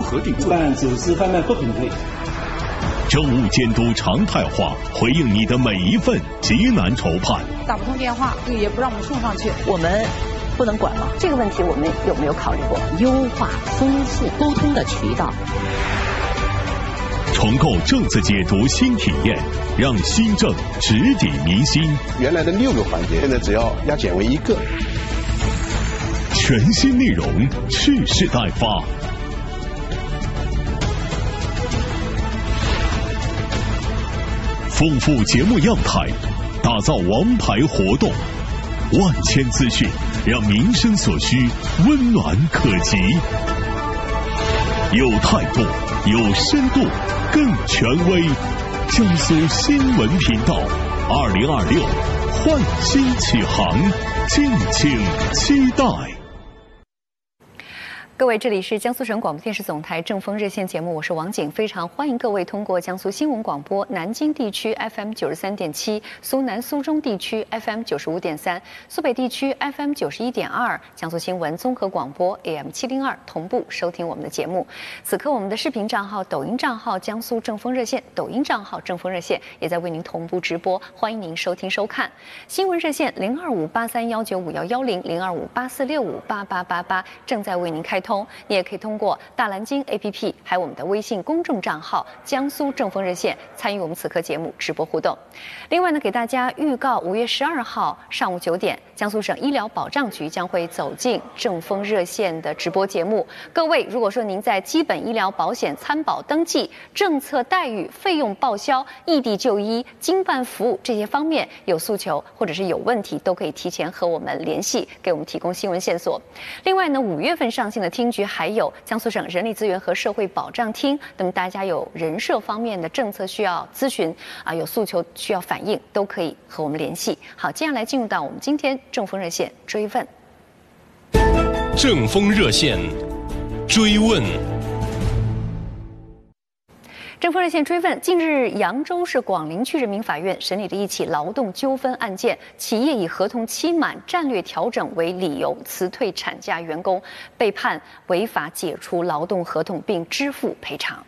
核定罪， 办走私贩卖毒品罪。 政务监督常态化，回应你的每一份急难愁盼。 打不通电话，也不让我们送上去， 我们不能管吗？这个问题我们有没有考虑过优化、丰富沟通的渠道？ 重构政策解读新体验，让新政直抵民心。 原来的6个环节，现在只要压减为1个。 全新内容，蓄势待发。丰富节目样态，打造王牌活动，万千资讯，让民生所需温暖可及。有态度，有深度，更权威。江苏新闻频道2026焕新启航，敬请期待。 各位，这里是江苏省广播电视总台正风热线节目，我是王景，非常欢迎各位通过江苏新闻广播南京地区 FM 93.7、苏南苏中地区 FM 95.3、苏北地区 FM 91.2、江苏新闻综合广播 AM 702同步收听我们的节目。此刻我们的视频账号、抖音账号江苏正风热线、抖音账号正风热线也在为您同步直播，欢迎您收听收看。新闻热线02583195110、02584658888正在为您开通。你也可以通过大蓝鲸 APP 还有我们的微信公众账号江苏正风热线参与我们此刻节目直播互动。另外呢，给大家预告5月12号上午9点，江苏省医疗保障局将会走进正风热线的直播节目。各位，如果说您在基本医疗保险参保登记、政策待遇、费用报销、异地就医、经办服务这些方面有诉求或者是有问题，都可以提前和我们联系，给我们提供新闻线索。另外呢，5月份上线的厅局还有江苏省人力资源和社会保障厅，那么大家有人社方面的政策需要咨询有诉求需要反映，都可以和我们联系。好，接下来进入到我们今天正风热线追问。 正风热线追问。 正风热线追问：近日，扬州市广陵区人民法院审理了一起劳动纠纷案件，企业以合同期满、战略调整为理由辞退产假员工，被判违法解除劳动合同并支付赔偿。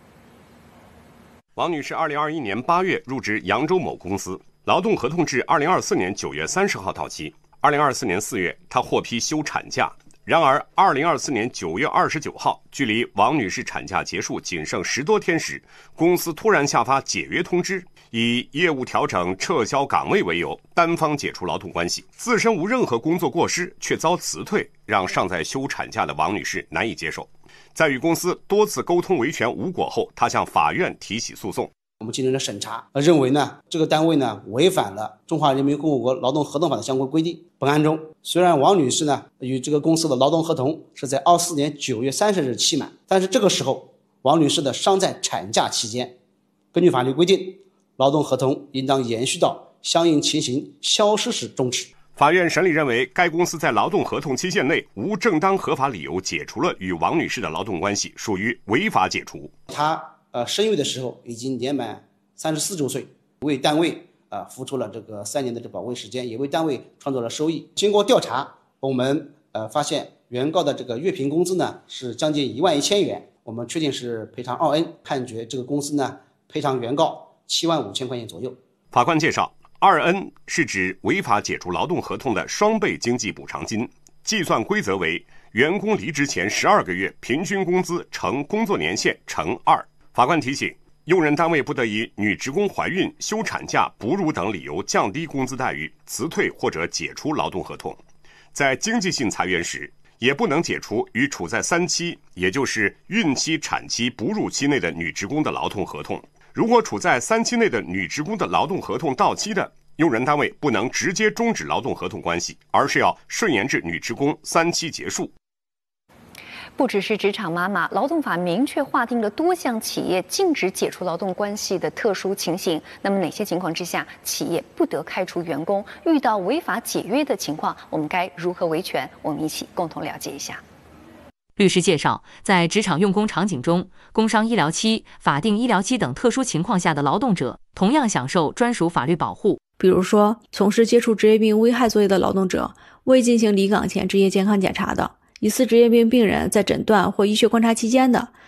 王女士2021年8月入职扬州某公司，劳动合同至2024年9月30号到期。2024年4月，她获批休产假。然而2024年9月29号，距离王女士产假结束仅剩10多天时，公司突然下发解约通知，以业务调整、撤销岗位为由，单方解除劳动关系，自身无任何工作过失，却遭辞退，让尚在休产假的王女士难以接受。在与公司多次沟通维权无果后，她向法院提起诉讼。 我们进行了审查，认为呢，这个单位呢违反了中华人民共和国劳动合同法的相关规定。本案中，虽然王女士呢与这个公司的劳动合同是在24年9月30日期满，但是这个时候王女士的尚在产假期间，根据法律规定，劳动合同应当延续到相应情形消失时终止。 法院审理认为，该公司在劳动合同期限内无正当合法理由解除了与王女士的劳动关系，属于违法解除。 她生育的时候已经年满34周岁，为单位付出了这个3年的宝贵时间，也为单位创造了收益。经过调查，我们发现原告的这个月平工资呢是将近11000元，我们确定是赔偿2N，判决这个公司呢赔偿原告75000块钱左右。 法官介绍，2N 是指违法解除劳动合同的双倍经济补偿金，计算规则为员工离职前12个月平均工资乘工作年限乘2。法官提醒，用人单位不得以女职工怀孕、休产假、哺乳等理由降低工资待遇、辞退或者解除劳动合同。在经济性裁员时，也不能解除与处在3期，也就是孕期、产期、哺乳期内的女职工的劳动合同。如果处在3期内的女职工的劳动合同到期的，用人单位不能直接终止劳动合同关系，而是要顺延至女职工3期结束。 不只是职场妈妈，劳动法明确划定了多项企业禁止解除劳动关系的特殊情形。那么哪些情况之下企业不得开除员工？遇到违法解约的情况，我们该如何维权？我们一起共同了解一下。 律师介绍，在职场用工场景中，工伤医疗期、法定医疗期等特殊情况下的劳动者同样享受专属法律保护。 比如说，从事接触职业病危害作业的劳动者，未进行离岗前职业健康检查的，疑似职业病病人在诊断或医学观察期间的，